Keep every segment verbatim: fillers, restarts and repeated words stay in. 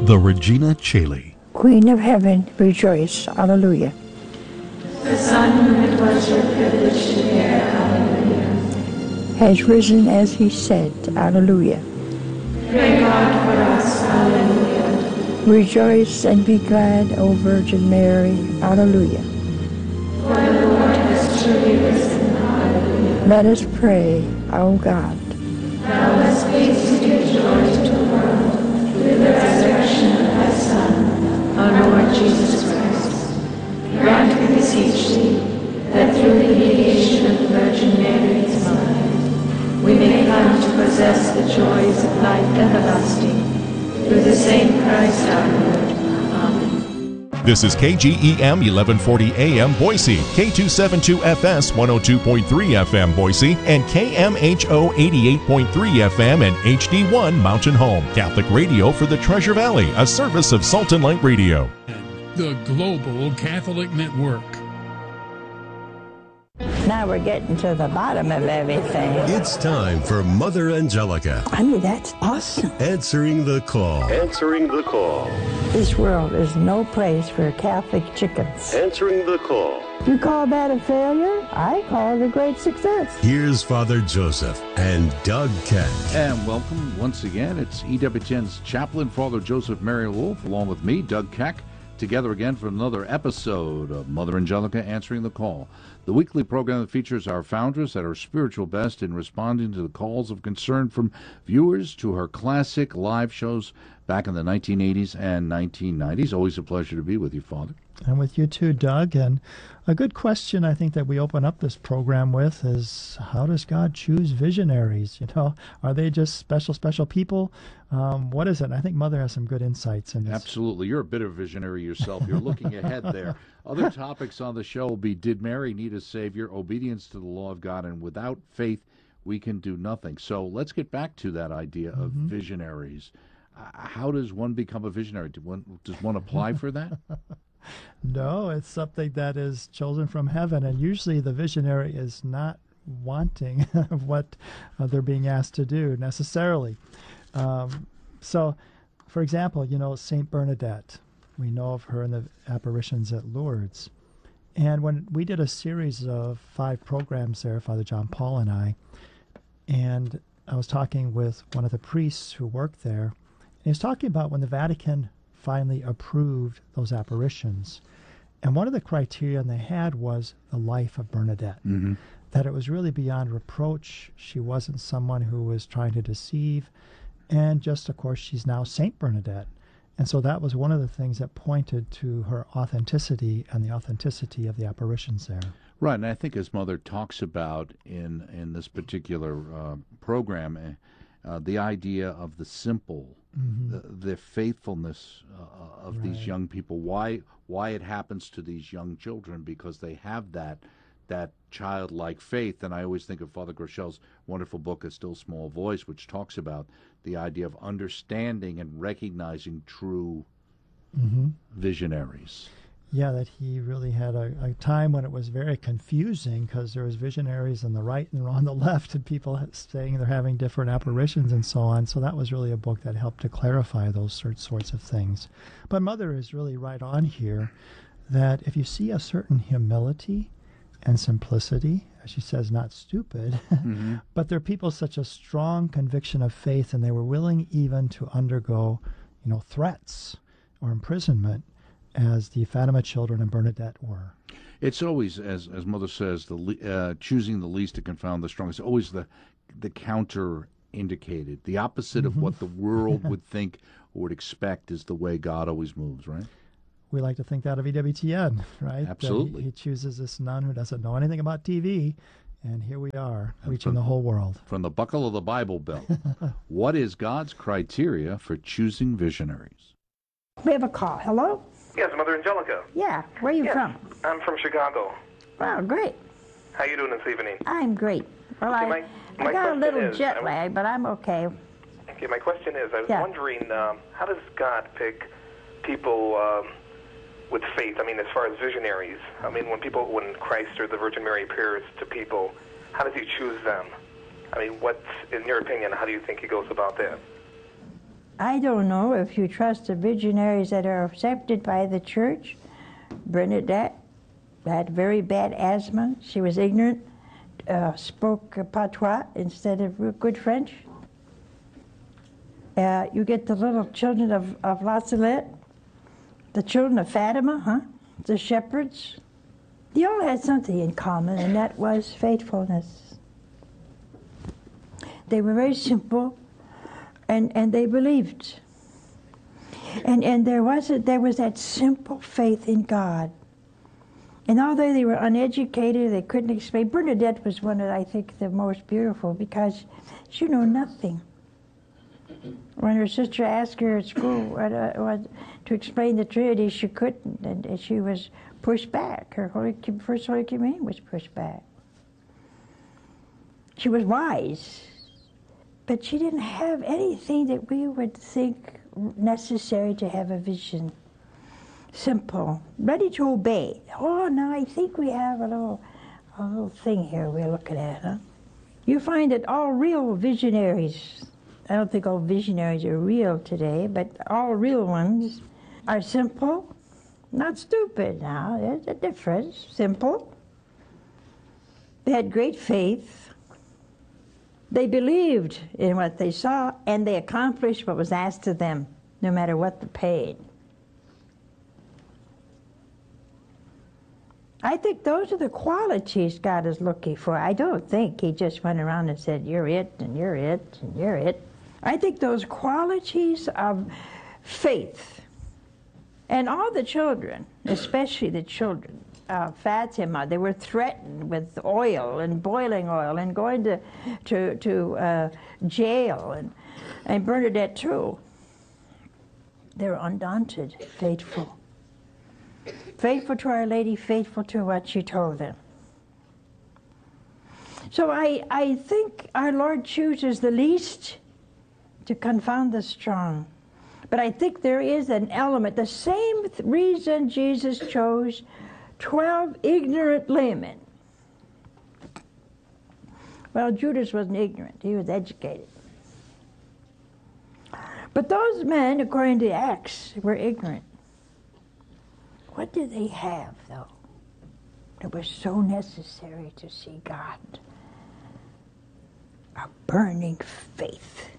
the Regina Caeli. Queen of Heaven, rejoice. Hallelujah. The Son whom it was your privilege to bear. Hallelujah. Has risen as he said. Hallelujah. Pray God for us. Hallelujah. Rejoice and be glad, O Virgin Mary. Hallelujah. For the Lord has truly risen. Hallelujah. Let us pray, O God. Thou hast peace to give joy to the world through the resurrection of thy Son, our Lord Jesus Christ. Grant, we beseech thee, that through the mediation of the Virgin Mary, his mother, we may come to possess the joys of life everlasting, through the same Christ our Lord. Amen. This is K G E M eleven forty A M Boise, K two seventy-two F S one oh two point three F M Boise, and K M H O eighty-eight point three F M and H D one Mountain Home. Catholic radio for the Treasure Valley, a service of Salt and Light Radio. The Global Catholic Network. Now we're getting to the bottom of everything. It's time for Mother Angelica. I mean, that's awesome. Answering the call. Answering the call. This world is no place for Catholic chickens. Answering the call. You call that a failure? I call it a great success. Here's Father Joseph and Doug Keck. And welcome once again. It's E W T N's chaplain, Father Joseph Mary Wolf, along with me, Doug Keck, together again for another episode of Mother Angelica Answering the Call, the weekly program that features our foundress at her spiritual best in responding to the calls of concern from viewers to her classic live shows back in the nineteen eighties and nineteen nineties. Always a pleasure to be with you, Father. And with you too, Doug. And a good question I think that we open up this program with is, how does God choose visionaries? You know, are they just special, special people? Um, what is it? And I think Mother has some good insights in this. Absolutely. You're a bit of a visionary yourself. You're looking ahead there. Other topics on the show will be, did Mary need a Savior? Obedience to the law of God. And without faith, we can do nothing. So let's get back to that idea of mm-hmm. visionaries. Uh, how does one become a visionary? Does one, does one apply for that? No, it's something that is chosen from heaven, and usually the visionary is not wanting of what uh, they're being asked to do necessarily. Um, so, for example, you know, Saint Bernadette, we know of her in the apparitions at Lourdes. And when we did a series of five programs there, Father John Paul and I, and I was talking with one of the priests who worked there, and he was talking about when the Vatican finally approved those apparitions. And one of the criteria they had was the life of Bernadette, mm-hmm. that it was really beyond reproach. She wasn't someone who was trying to deceive. And just, of course, she's now Saint Bernadette. And so that was one of the things that pointed to her authenticity and the authenticity of the apparitions there. Right, and I think as Mother talks about in, in this particular uh, program, uh, the idea of the simple, mm-hmm. the, the faithfulness uh, of right. these young people, why why it happens to these young children, because they have that that childlike faith. And I always think of Father Groshel's wonderful book, A Still Small Voice, which talks about the idea of understanding and recognizing true mm-hmm. visionaries. Yeah, that he really had a, a time when it was very confusing, because there was visionaries on the right and on the left, and people saying they're having different apparitions and so on. So that was really a book that helped to clarify those sorts of things. But Mother is really right on here, that if you see a certain humility and simplicity, as she says, not stupid, mm-hmm. but there are people such a strong conviction of faith, and they were willing even to undergo, you know, threats or imprisonment, as the Fatima children and Bernadette were. It's always, as as Mother says, the uh, choosing the least to confound the strong. It's always the the counter indicated, the opposite mm-hmm. of what the world would think or would expect is the way God always moves, right? We like to think that of E W T N, right? Absolutely. He, he chooses this nun who doesn't know anything about T V, and here we are, and reaching from, the whole world. From the buckle of the Bible Belt, what is God's criteria for choosing visionaries? We have a call. Hello? Yes, Mother Angelica. Yeah, where are you yes, from? I'm from Chicago. Wow, great. How you doing this evening? I'm great. Well, okay, I, my, my I got a little is, jet lag, but I'm okay. Okay, my question is, I was yeah. wondering, um, how does God pick people um, with faith? I mean, as far as visionaries. I mean, when people, when Christ or the Virgin Mary appears to people, how does he choose them? I mean, what's, in your opinion, how do you think he goes about that? I don't know if you trust the visionaries that are accepted by the church. Bernadette had very bad asthma. She was ignorant, uh, spoke patois instead of good French. Uh, you get the little children of, of La Salette, the children of Fatima, huh? The shepherds. They all had something in common, and that was faithfulness. They were very simple, and, and they believed. And and there was a, there was that simple faith in God. And although they were uneducated, they couldn't explain. Bernadette was one of, I think, the most beautiful because she knew nothing. When her sister asked her at school what, uh, what, to explain the Trinity, she couldn't, and, and she was pushed back. Her Holy, first Holy Communion was pushed back. She was wise, but she didn't have anything that we would think necessary to have a vision. Simple, ready to obey. Oh, now I think we have a little, a little thing here we're looking at, huh? You find that all real visionaries, I don't think all visionaries are real today, but all real ones are simple, not stupid now. There's a difference. Simple. They had great faith. They believed in what they saw, and they accomplished what was asked of them, no matter what the pain. I think those are the qualities God is looking for. I don't think he just went around and said, you're it, and you're it, and you're it. I think those qualities of faith, and all the children, especially the children, uh, Fatima, they were threatened with oil and boiling oil and going to to, to uh, jail, and, and Bernadette too. They were undaunted, faithful. Faithful to Our Lady, faithful to what she told them. So I, I think our Lord chooses the least to confound the strong. But I think there is an element, the same th- reason Jesus chose twelve ignorant laymen. Well, Judas wasn't ignorant, he was educated. But those men, according to Acts, were ignorant. What did they have, though, that was so necessary to see God? A burning faith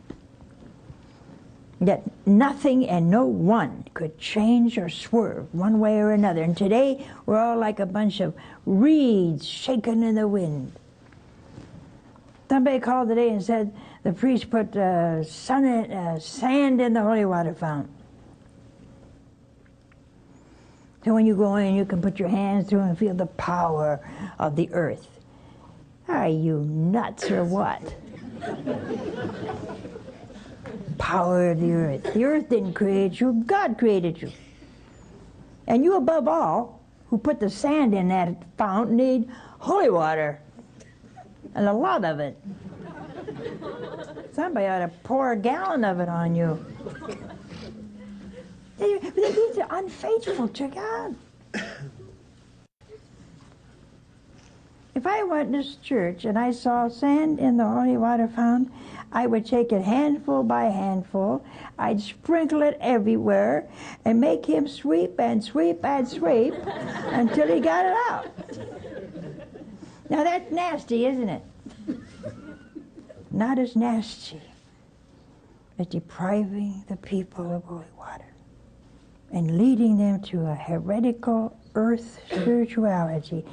that nothing and no one could change or swerve one way or another. And today, we're all like a bunch of reeds shaken in the wind. Somebody called today and said the priest put uh, sun in, uh, sand in the holy water fountain. So when you go in, you can put your hands through and feel the power of the earth. Are you nuts or what? Power of the earth. The earth didn't create you, God created you. And you above all, who put the sand in that fountain, need holy water. And a lot of it. Somebody ought to pour a gallon of it on you. These are unfaithful to God. If I went to this church and I saw sand in the holy water fountain, I would take it handful by handful. I'd sprinkle it everywhere and make him sweep and sweep and sweep until he got it out. Now that's nasty, isn't it? Not as nasty as depriving the people of holy water and leading them to a heretical earth spirituality.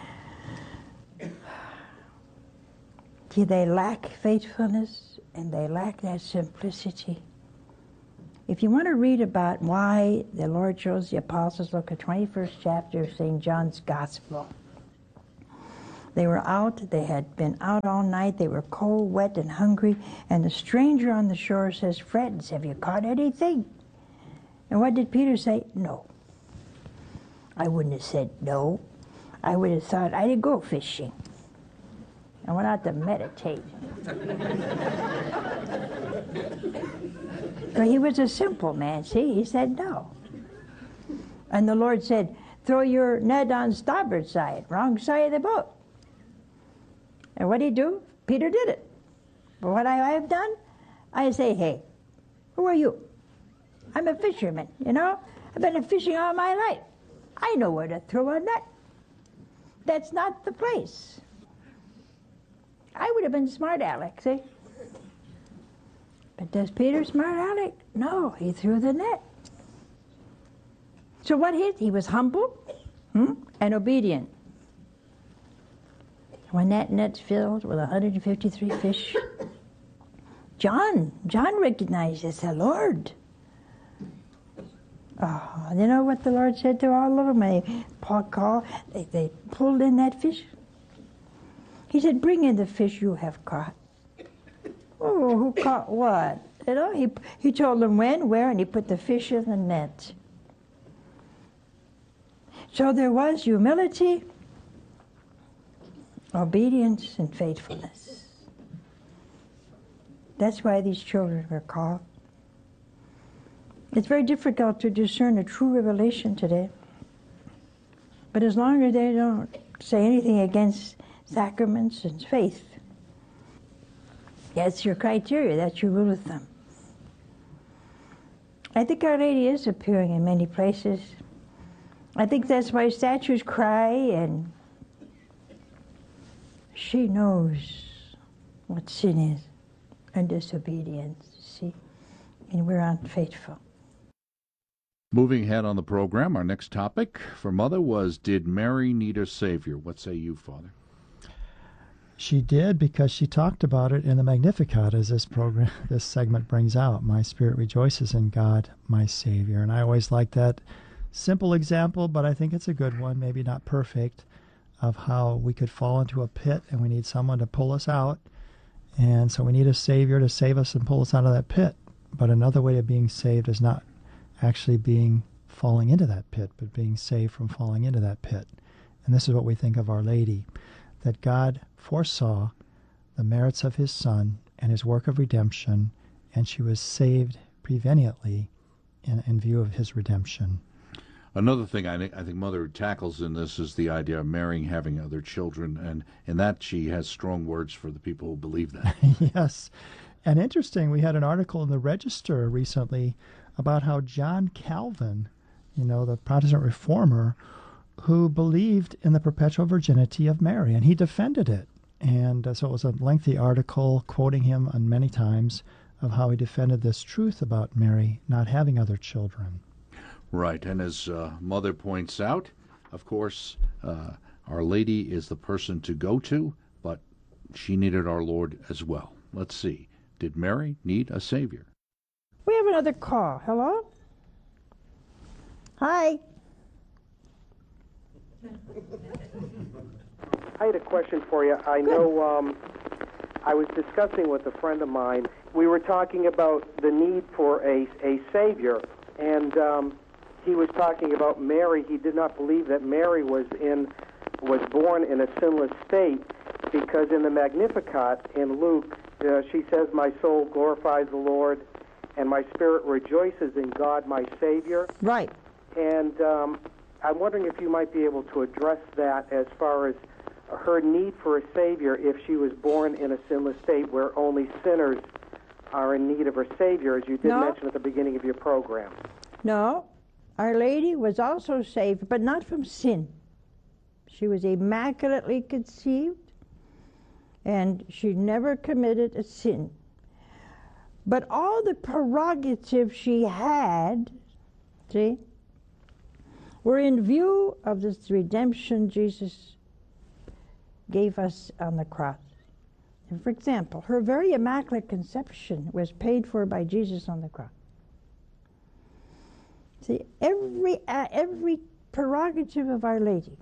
See, they lack faithfulness and they lack that simplicity. If you want to read about why the Lord chose the apostles, look at twenty-first chapter of Saint John's Gospel. They were out, they had been out all night, they were cold, wet, and hungry, and the stranger on the shore says, "Friends, have you caught anything?" And what did Peter say? No. I wouldn't have said no. I would have thought, I didn't go fishing. I went out to meditate. But he was a simple man, see? He said no. And the Lord said, throw your net on starboard side, wrong side of the boat. And what did he do? Peter did it. But what I have done, I say, hey, who are you? I'm a fisherman, you know. I've been fishing all my life. I know where to throw a net. That's not the place. I would have been smart Aleck, see? But does Peter smart Aleck? No, he threw the net. So what hit? He was humble hmm, and obedient. When that net's filled with one hundred fifty-three fish, John, John recognized it's the Lord. Oh, you know what the Lord said to all of them? They, Paul called, they, they pulled in that fish. He said, bring in the fish you have caught. Oh, who caught what? You know, he, he told them when, where, and he put the fish in the net. So there was humility, obedience, and faithfulness. That's why these children were called. It's very difficult to discern a true revelation today. But as long as they don't say anything against sacraments and faith, that's your criteria, that's your rule of thumb. I think Our Lady is appearing in many places. I think that's why statues cry, and she knows what sin is and disobedience, see? And we're unfaithful. Moving ahead on the program, our next topic for Mother was, did Mary need a Savior? What say you, Father? She did, because she talked about it in the Magnificat, as this program, this segment brings out. My spirit rejoices in God, my Savior. And I always like that simple example, but I think it's a good one, maybe not perfect, of how we could fall into a pit and we need someone to pull us out. And so we need a Savior to save us and pull us out of that pit. But another way of being saved is not actually being falling into that pit, but being saved from falling into that pit. And this is what we think of Our Lady, that God foresaw the merits of his Son and his work of redemption, and she was saved preveniently in, in view of his redemption. Another thing I think, I think Mother tackles in this is the idea of marrying, having other children, and in that she has strong words for the people who believe that. Yes. And interesting, we had an article in the Register recently about how John Calvin, you know, the Protestant reformer, who believed in the perpetual virginity of Mary, and he defended it. And uh, so it was a lengthy article quoting him on many times of how he defended this truth about Mary not having other children. Right, and as uh, Mother points out, of course, uh, Our Lady is the person to go to, but she needed our Lord as well. Let's see. Did Mary need a Savior? We have another call. Hello? Hi. I had a question for you. I know um, I was discussing with a friend of mine. We were talking about the need for a, a Savior, and um, he was talking about Mary. He did not believe that Mary was in was born in a sinless state, because in the Magnificat in Luke, uh, she says, "My soul glorifies the Lord, and my spirit rejoices in God, my Savior." Right. And um, I'm wondering if you might be able to address that as far as her need for a Savior if she was born in a sinless state where only sinners are in need of her Savior, as you did No. mention at the beginning of your program. No, Our Lady was also saved, but not from sin. She was immaculately conceived, and she never committed a sin. But all the prerogatives she had, see, were in view of this redemption Jesus gave us on the cross. And for example, her very immaculate conception was paid for by Jesus on the cross. See, every uh, every prerogative of Our Lady,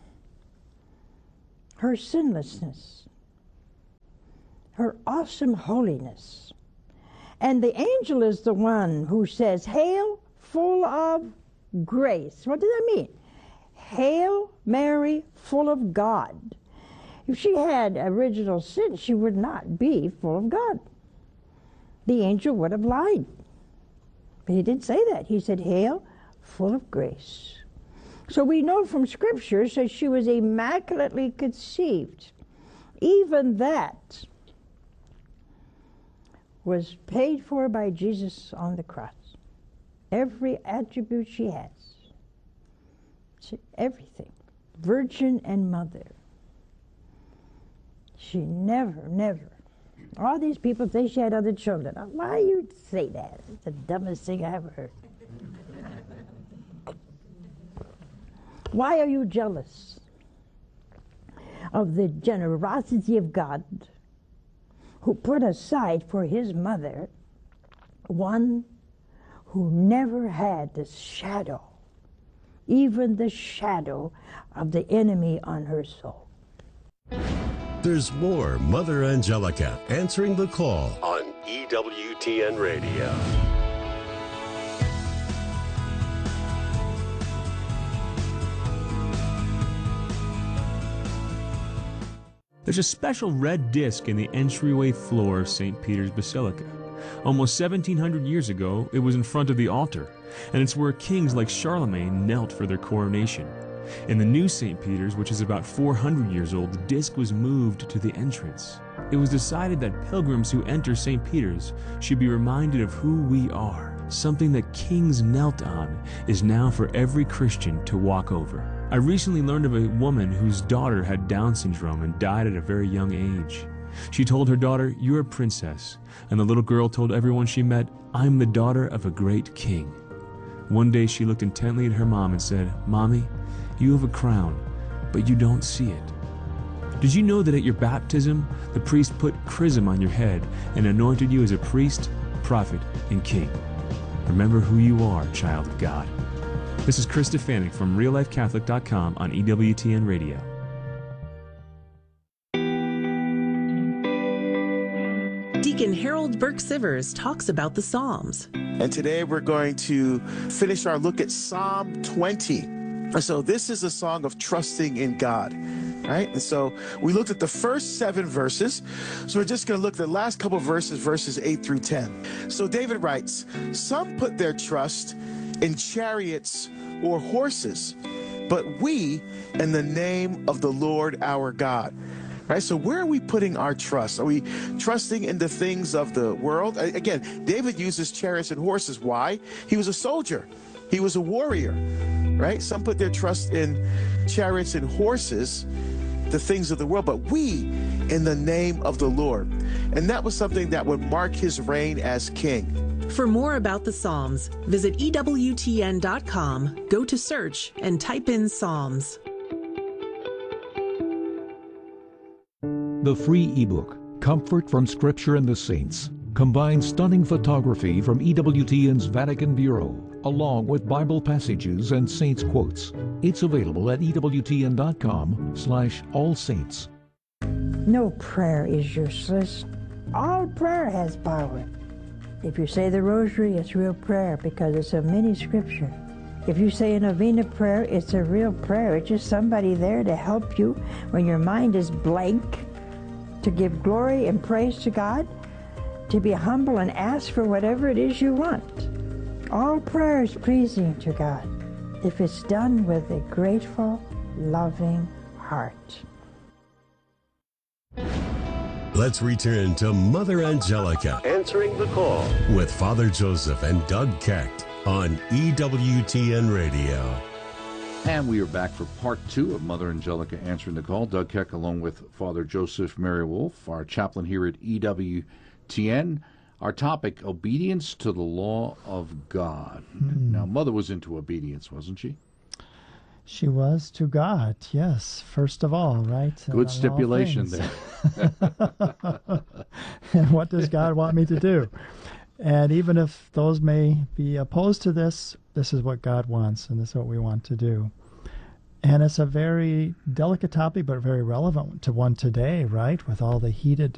her sinlessness, her awesome holiness, and the angel is the one who says, "Hail, full of grace." What does that mean? Hail, Mary, full of God. If she had original sin, she would not be full of God. The angel would have lied. But he didn't say that. He said, "Hail, full of grace." So we know from Scripture that she was immaculately conceived. Even that was paid for by Jesus on the cross. every attribute she has. She, everything. Virgin and mother. She never, never. All these people say she had other children. Why do you say that? It's the dumbest thing I ever heard. Why are you jealous of the generosity of God, who put aside for his mother one who never had the shadow, even the shadow of the enemy on her soul? There's more Mother Angelica answering the call on E W T N Radio. There's a special red disc in the entryway floor of Saint Peter's Basilica. Almost seventeen hundred years ago, it was in front of the altar, and it's where kings like Charlemagne knelt for their coronation. In the new Saint Peter's, which is about four hundred years old, the disc was moved to the entrance. It was decided that pilgrims who enter Saint Peter's should be reminded of who we are. Something that kings knelt on is now for every Christian to walk over. I recently learned of a woman whose daughter had Down syndrome and died at a very young age. She told her daughter, "You're a princess," and the little girl told everyone she met, "I'm the daughter of a great king." One day she looked intently at her mom and said, "Mommy, you have a crown, but you don't see it." Did you know that at your baptism, the priest put chrism on your head and anointed you as a priest, prophet, and king? Remember who you are, child of God. This is Chris Stefanik from real life catholic dot com on E W T N Radio. Deacon Harold Burke-Sivers talks about the Psalms. And today we're going to finish our look at Psalm twenty. And so this is a song of trusting in God, right? And so we looked at the first seven verses. So we're just going to look at the last couple of verses, verses eight through ten. So David writes, "Some put their trust in chariots or horses, but we in the name of the Lord our God." Right? So where are we putting our trust? Are we trusting in the things of the world? Again, David uses chariots and horses. Why? He was a soldier. He was a warrior, right? Some put their trust in chariots and horses, the things of the world, but we in the name of the Lord. And that was something that would mark his reign as king. For more about the Psalms, visit E W T N dot com, go to search, and type in Psalms. The free ebook, Comfort from Scripture and the Saints, combines stunning photography from E W T N's Vatican Bureau, along with Bible passages and saints' quotes. It's available at E W T N dot com slash all saints. No prayer is useless. All prayer has power. If you say the rosary, it's real prayer because it's a mini scripture. If you say a novena prayer, it's a real prayer. It's just somebody there to help you when your mind is blank, to give glory and praise to God, to be humble and ask for whatever it is you want. All prayer is pleasing to God if it's done with a grateful, loving heart. Let's return to Mother Angelica answering the call with Father Joseph and Doug Keck on E W T N Radio. And we are back for part two of Mother Angelica answering the call. Doug Keck along with Father Joseph Mary Wolf, our chaplain here at E W T N. Our topic, obedience to the law of God. Mm. Now, Mother was into obedience, wasn't she? She was to God, yes, first of all, right? Good stipulation there. And what does God want me to do? And even if those may be opposed to this, this is what God wants, and this is what we want to do. And it's a very delicate topic, but very relevant to one today, right? With all the heated